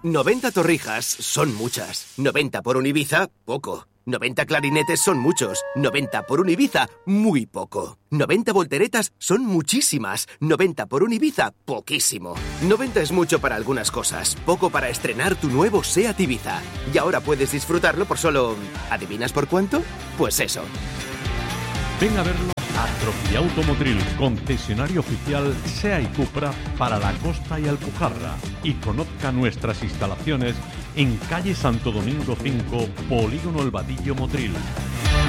90 torrijas son muchas. 90 por un Ibiza, poco. 90 clarinetes son muchos. 90 por un Ibiza, muy poco. 90 volteretas son muchísimas. 90 por un Ibiza, poquísimo. 90 es mucho para algunas cosas, poco para estrenar tu nuevo SEAT Ibiza. Y ahora puedes disfrutarlo por solo... ¿adivinas por cuánto? Pues eso. Ven a verlo a Troquiauto Motril, concesionario oficial SEA y Cupra para la costa y Alpujarra. Y conozca nuestras instalaciones en calle Santo Domingo 5, Polígono El Vadillo, Motril.